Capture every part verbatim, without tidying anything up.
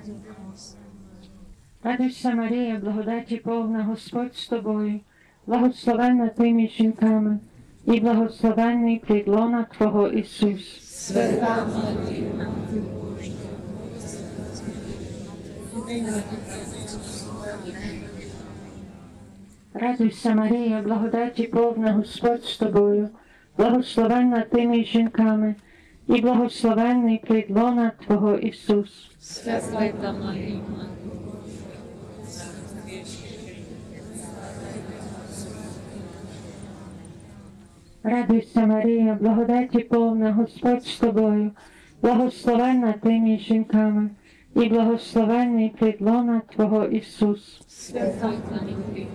Радуйся, Марія, благодаті повна, Господь з тобою, благословенна ти між жінками, і благословенний плід лона Твого Ісус. Свята Марія, Мати Божа, Радуйся, Марія, благодаті повна, Господь з тобою, благословенна ти між жінками, і благословенний плід лона Твого Ісус. Свята Марія, Мати Радуйся, Марія, благодаті повна, Господь з тобою, благословенна ти між жінками, і благословенний плід лона Твого Ісус. Свята Марія,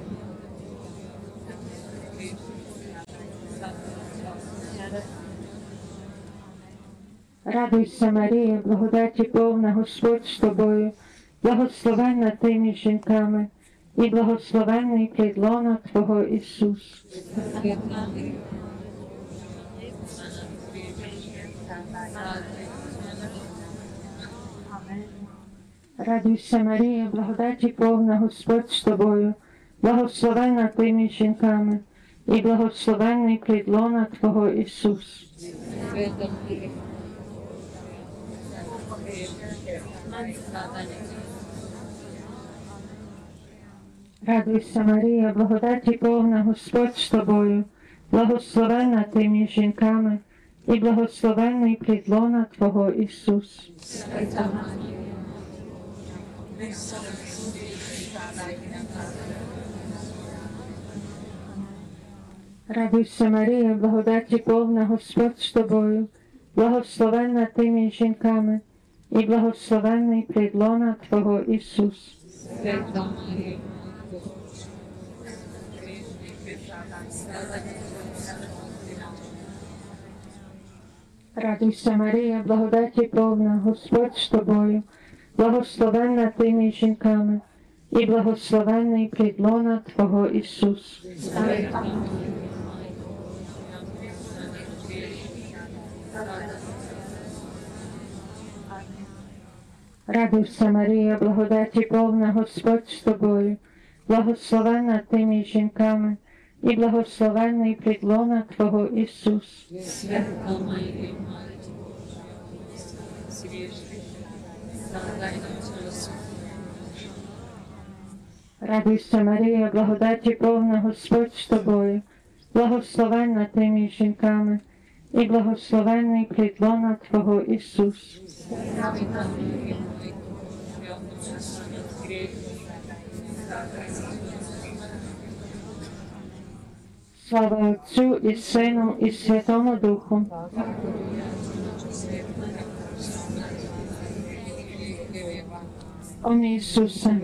Радуйся, Марія, благодаті повна, Господь з тобою, благословенна ти між жінками, і благословенний плід лона Твого Ісус. Свята Марія, Радуйся, Марія, благодаті повна, Господь з тобою, благословенна ти між жінками, і благословенний плід лона Твого Ісус. Свята Марія, Радуйся, Марія, благодаті повна, Господь з тобою, благословенна ти між жінками, і благословенний плід лона Твого Ісус. Свята Марія, Радуйся, Марія, благодаті повна, Господь з тобою, благословенна ти між жінками, і благословенний плід лона Твого Ісус. Свята Марія, Радуйся, Марія, благодаті повна, Господь з тобою, благословенна ти між жінками, і благословенний плід лона Твого Ісус. Свята Марія, Радуйся, Марія, благодаті повна, Господь з тобою, благословенна ти між жінками, і благословенний плід лона Твого Ісус. Свята Марія, Мати Божа, задай нам спасіння. Радуйся, Марія, благодаті повна, Господь з тобою, благословенна ти між жінками, і благословенний плід лона Твого Ісус. Свята Марія, Мати Божа, Слава Отцю і Сину, і Святому Духу. О мій Ісусе,